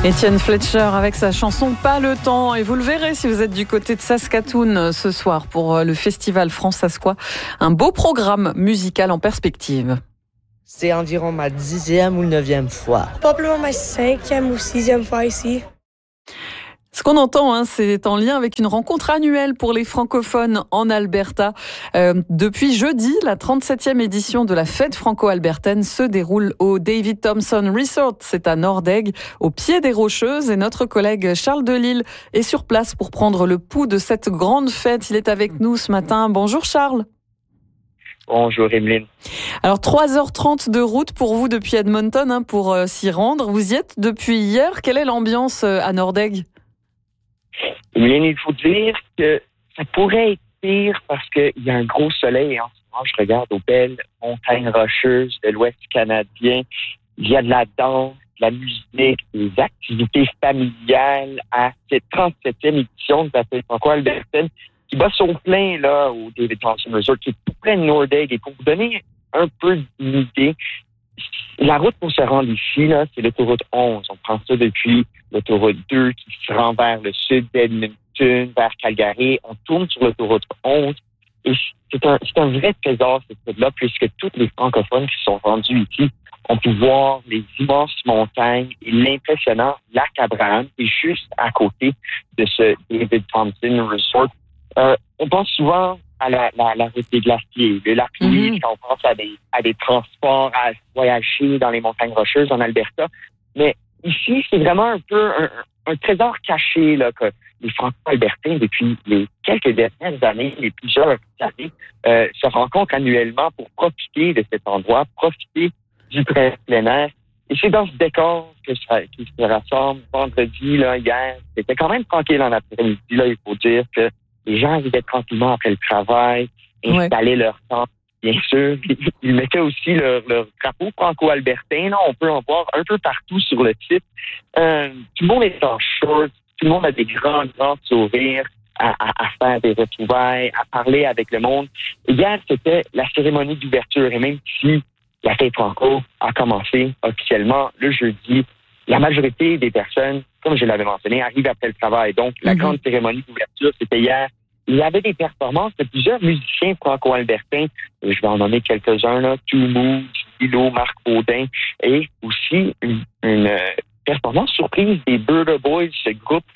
Étienne Fletcher avec sa chanson Pas le temps. Et vous le verrez si vous êtes du côté de Saskatoon ce soir pour le festival France-Saskois. Un beau programme musical en perspective. C'est environ ma 10e ou 9e fois. Probablement ma 5e ou 6e fois ici. Ce qu'on entend, c'est en lien avec une rencontre annuelle pour les francophones en Alberta. Depuis jeudi, la 37e édition de la fête franco-albertaine se déroule au David Thompson Resort. C'est à Nordegg, au pied des Rocheuses. Et notre collègue Charles Delisle est sur place pour prendre le pouls de cette grande fête. Il est avec nous ce matin. Bonjour Charles. Bonjour Emeline. Alors 3h30 de route pour vous depuis Edmonton pour s'y rendre. Vous y êtes depuis hier. Quelle est l'ambiance à Nordegg ? Emeline, il faut dire que ça pourrait être pire parce qu'il y a un gros soleil. En ce moment, je regarde aux belles montagnes rocheuses de l'Ouest canadien. Il y a de la danse, de la musique, des activités familiales à cette 37e édition de la fête franco-albertaine qui bat son plein là au David Thompson Resort, qui est tout près de Nordegg. Et pour vous donner un peu d'unité, la route pour se rendre ici, là, c'est l'autoroute 11. On prend ça depuis l'autoroute 2 qui se rend vers le sud d'Edmonton, vers Calgary. On tourne sur l'autoroute 11. Et c'est un vrai trésor, cette route-là, puisque tous les francophones qui sont rendus ici ont pu voir les immenses montagnes et l'impressionnant lac Abraham qui est juste à côté de ce David Thompson Resort. On pense souvent à la route des glaciers, le lac Louise, quand on pense à des transports, à voyager dans les montagnes rocheuses en Alberta. Mais ici, c'est vraiment un peu un trésor caché là, que les franco-albertains, depuis les quelques dernières années, les plusieurs années, se rencontrent annuellement pour profiter de cet endroit, profiter du plein air. Et c'est dans ce décor qu'ils se rassemblent vendredi, là, hier. C'était quand même tranquille en après-midi, là, il faut dire que les gens arrivaient tranquillement après le travail, installaient leur temps, bien sûr. Ils mettaient aussi leur drapeau franco-albertain. Là, on peut en voir un peu partout sur le site. Tout le monde est en short. Tout le monde a des grands sourires à faire des retrouvailles, à parler avec le monde. Hier, c'était la cérémonie d'ouverture. Et même si la fête franco a commencé officiellement le jeudi, la majorité des personnes, comme je l'avais mentionné, arrivent après le travail. Donc, la grande cérémonie d'ouverture, c'était hier. Il y avait des performances de plusieurs musiciens franco-albertains. Je vais en nommer quelques-uns, là. Toumou, Gilo, Marc Baudin. Et aussi une performance surprise des Burger Boys, ce groupe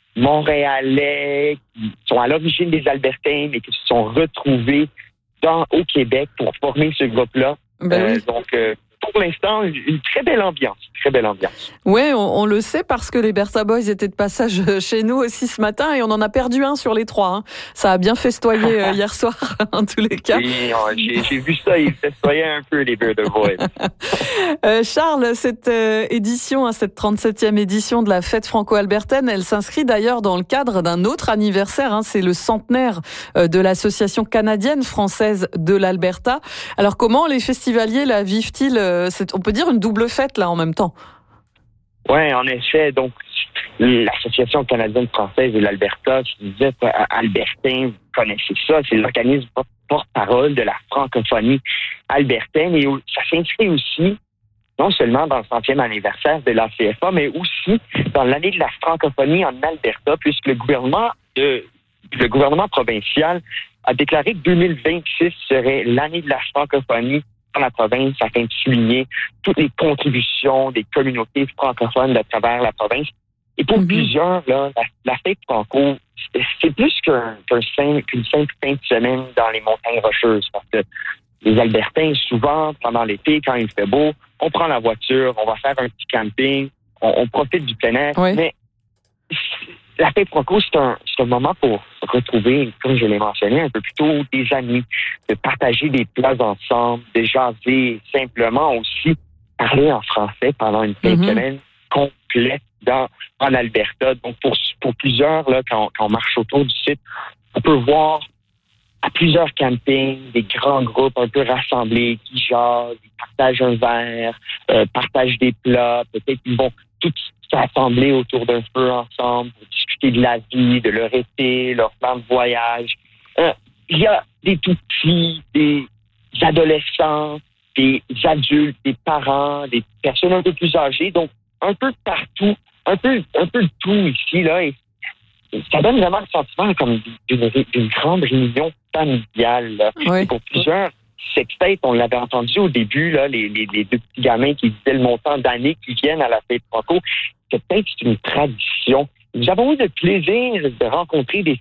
montréalais qui sont à l'origine des Albertains, mais qui se sont retrouvés au Québec pour former ce groupe-là. Donc, pour l'instant, une très belle ambiance. Très belle ambiance. Ouais, on le sait parce que les Bertha Boys étaient de passage chez nous aussi ce matin et on en a perdu un sur les 3. Ça a bien festoyé hier soir, en tous les cas. Oui, j'ai vu ça, ils festoyaient un peu, les Bertha Boys. Charles, cette édition, cette 37e édition de la fête franco-albertaine, elle s'inscrit d'ailleurs dans le cadre d'un autre anniversaire. C'est le centenaire de l'Association canadienne française de l'Alberta. Alors comment les festivaliers la vivent-ils? On peut dire une double fête là en même temps. Oui, en effet. Donc, l'Association canadienne française de l'Alberta, je disais, Albertain, vous connaissez ça, c'est l'organisme porte-parole de la francophonie albertaine. Et ça s'inscrit aussi, non seulement dans le 100e anniversaire de la CFA, mais aussi dans l'année de la francophonie en Alberta, puisque le gouvernement provincial a déclaré que 2026 serait l'année de la francophonie dans la province, afin de souligner toutes les contributions des communautés francophones à travers la province. Et pour plusieurs, là, la fête franco, c'est plus qu'une simple fin de semaine dans les montagnes rocheuses. Parce que les Albertains, souvent, pendant l'été, quand il fait beau, on prend la voiture, on va faire un petit camping, on profite du plein air. Oui. Mais la fête franco, c'est un moment pour retrouver, comme je l'ai mentionné un peu plus tôt, des amis, de partager des plats ensemble, de jaser, simplement aussi parler en français pendant une fin de semaine complète en Alberta. Donc, pour plusieurs, là, quand on marche autour du site, on peut voir à plusieurs campings, des grands groupes un peu rassemblés qui jasent, ils partagent un verre, partagent des plats, peut-être qu'ils vont tous s'assembler autour d'un feu ensemble pour discuter de la vie, de leur été, leur plan de voyage. Il y a des tout-petits, des adolescents, des adultes, des parents, des personnes un peu plus âgées. Donc, un peu partout un peu de tout ici, là. Et ça donne vraiment le sentiment comme d'une grande réunion familiale, là. Oui. Pour plusieurs, c'est peut-être, on l'avait entendu au début, là, les deux petits gamins qui disaient le montant d'années qui viennent à la fête franco, c'est peut-être une tradition. Nous avons eu le plaisir de rencontrer des